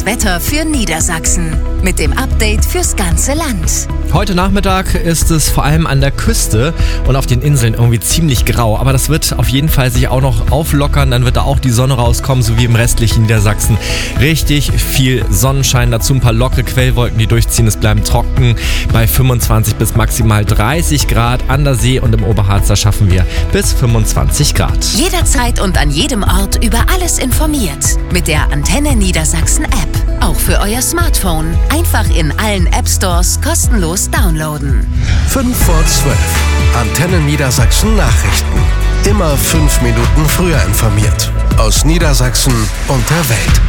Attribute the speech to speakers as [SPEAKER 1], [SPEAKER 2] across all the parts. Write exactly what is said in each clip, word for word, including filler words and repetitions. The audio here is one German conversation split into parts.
[SPEAKER 1] Wetter für Niedersachsen mit dem Update fürs ganze Land.
[SPEAKER 2] Heute Nachmittag ist es vor allem an der Küste und auf den Inseln irgendwie ziemlich grau. Aber das wird auf jeden Fall sich auch noch auflockern. Dann wird da auch die Sonne rauskommen, so wie im restlichen Niedersachsen. Richtig viel Sonnenschein, dazu ein paar lockere Quellwolken, die durchziehen. Es bleibt trocken bei fünfundzwanzig bis maximal dreißig Grad. An der See und im Oberharz, da schaffen wir bis fünfundzwanzig Grad.
[SPEAKER 1] Jederzeit und an jedem Ort über alles informiert. Mit der Antenne Niedersachsen App. Auch für euer Smartphone. Einfach in allen App Stores kostenlos downloaden.
[SPEAKER 3] fünf vor zwölf. Antenne Niedersachsen Nachrichten. Immer fünf Minuten früher informiert. Aus Niedersachsen und der Welt.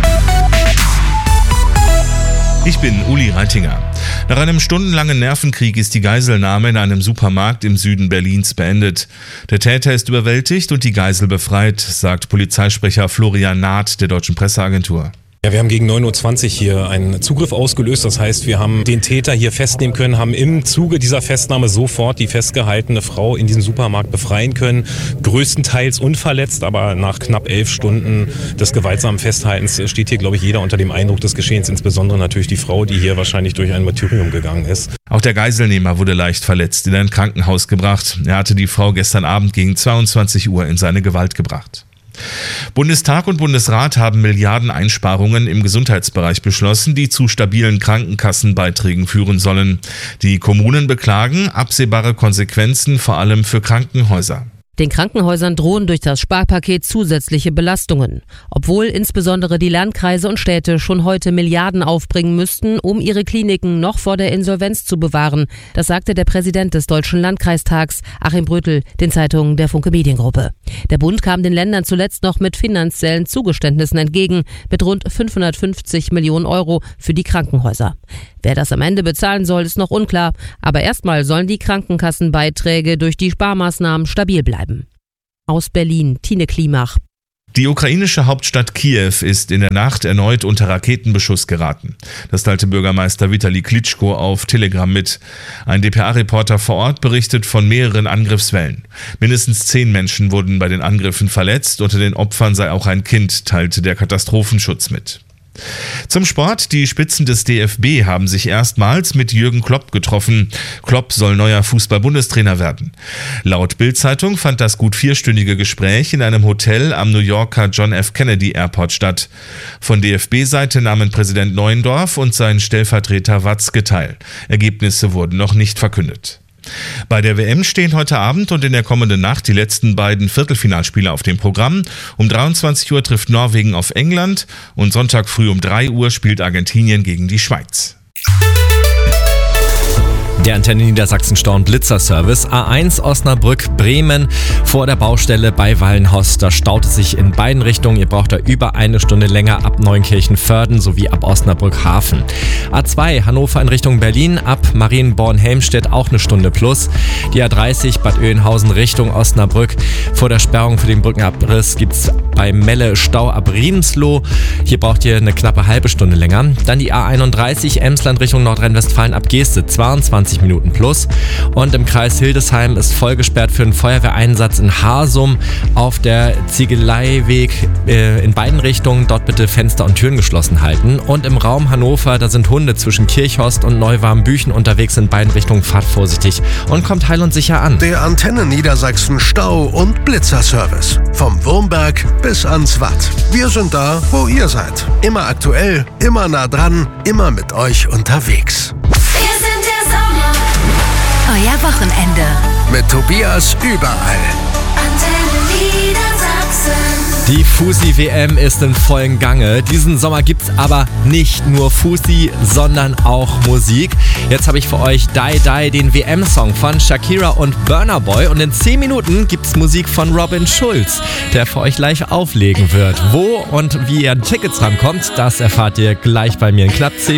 [SPEAKER 4] Ich bin Uli Reitinger. Nach einem stundenlangen Nervenkrieg ist die Geiselnahme in einem Supermarkt im Süden Berlins beendet. Der Täter ist überwältigt und die Geisel befreit, sagt Polizeisprecher Florian Naht der Deutschen Presseagentur.
[SPEAKER 5] Ja, wir haben gegen neun Uhr zwanzig hier einen Zugriff ausgelöst. Das heißt, wir haben den Täter hier festnehmen können, haben im Zuge dieser Festnahme sofort die festgehaltene Frau in diesem Supermarkt befreien können. Größtenteils unverletzt, aber nach knapp elf Stunden des gewaltsamen Festhaltens steht hier, glaube ich, jeder unter dem Eindruck des Geschehens. Insbesondere natürlich die Frau, die hier wahrscheinlich durch ein Martyrium gegangen ist.
[SPEAKER 4] Auch der Geiselnehmer wurde leicht verletzt, in ein Krankenhaus gebracht. Er hatte die Frau gestern Abend gegen zweiundzwanzig Uhr in seine Gewalt gebracht. Bundestag und Bundesrat haben Milliardeneinsparungen im Gesundheitsbereich beschlossen, die zu stabilen Krankenkassenbeiträgen führen sollen. Die Kommunen beklagen absehbare Konsequenzen vor allem für Krankenhäuser.
[SPEAKER 6] Den Krankenhäusern drohen durch das Sparpaket zusätzliche Belastungen. Obwohl insbesondere die Landkreise und Städte schon heute Milliarden aufbringen müssten, um ihre Kliniken noch vor der Insolvenz zu bewahren. Das sagte der Präsident des Deutschen Landkreistags, Achim Brötel, den Zeitungen der Funke Mediengruppe. Der Bund kam den Ländern zuletzt noch mit finanziellen Zugeständnissen entgegen, mit rund fünfhundertfünfzig Millionen Euro für die Krankenhäuser. Wer das am Ende bezahlen soll, ist noch unklar. Aber erstmal sollen die Krankenkassenbeiträge durch die Sparmaßnahmen stabil bleiben. Aus Berlin, Tine Klimach.
[SPEAKER 4] Die ukrainische Hauptstadt Kiew ist in der Nacht erneut unter Raketenbeschuss geraten. Das teilte Bürgermeister Vitali Klitschko auf Telegram mit. Ein D P A-Reporter vor Ort berichtet von mehreren Angriffswellen. Mindestens zehn Menschen wurden bei den Angriffen verletzt. Unter den Opfern sei auch ein Kind, teilte der Katastrophenschutz mit. Zum Sport. Die Spitzen des D F B haben sich erstmals mit Jürgen Klopp getroffen. Klopp soll neuer Fußball-Bundestrainer werden. Laut Bild-Zeitung fand das gut vierstündige Gespräch in einem Hotel am New Yorker John F. Kennedy Airport statt. Von D F B-Seite nahmen Präsident Neuendorf und sein Stellvertreter Watzke teil. Ergebnisse wurden noch nicht verkündet. Bei der W M stehen heute Abend und in der kommenden Nacht die letzten beiden Viertelfinalspiele auf dem Programm. Um dreiundzwanzig Uhr trifft Norwegen auf England und Sonntag früh um drei Uhr spielt Argentinien gegen die Schweiz.
[SPEAKER 2] Der Antenne Niedersachsen Stau- und Blitzerservice. A eins Osnabrück-Bremen vor der Baustelle bei Wallenhorst. Da staut es sich in beiden Richtungen. Ihr braucht da über eine Stunde länger ab Neunkirchen-Vörden sowie ab Osnabrück-Hafen. A zwei Hannover in Richtung Berlin ab Marienborn-Helmstedt auch eine Stunde plus. Die A dreißig Bad Oeynhausen Richtung Osnabrück. Vor der Sperrung für den Brückenabriss gibt es bei Melle Stau ab Riemsloh. Hier braucht ihr eine knappe halbe Stunde länger. Dann die A einunddreißig Emsland Richtung Nordrhein-Westfalen ab Geeste zweiundzwanzig Minuten plus. Und im Kreis Hildesheim ist voll gesperrt für einen Feuerwehreinsatz in Harsum auf der Ziegeleiweg äh, in beiden Richtungen. Dort bitte Fenster und Türen geschlossen halten. Und im Raum Hannover, da sind Hunde zwischen Kirchhorst und Neuwarmbüchen unterwegs in beiden Richtungen. Fahrt vorsichtig und kommt heil und sicher an.
[SPEAKER 3] Der Antenne Niedersachsen Stau- und Blitzerservice. Vom Wurmberg bis ans Watt. Wir sind da, wo ihr seid. Immer aktuell, immer nah dran, immer mit euch unterwegs.
[SPEAKER 1] Euer Wochenende.
[SPEAKER 3] Mit Tobias überall.
[SPEAKER 1] Antenne Niedersachsen.
[SPEAKER 2] Die Fusi-W M ist in vollem Gange. Diesen Sommer gibt's aber nicht nur Fusi, sondern auch Musik. Jetzt habe ich für euch Die Die, den W M-Song von Shakira und Burna Boy. Und in zehn Minuten gibt's Musik von Robin Schulz, der für euch live auflegen wird. Wo und wie ihr an Tickets rankommt, das erfahrt ihr gleich bei mir in knapp zehn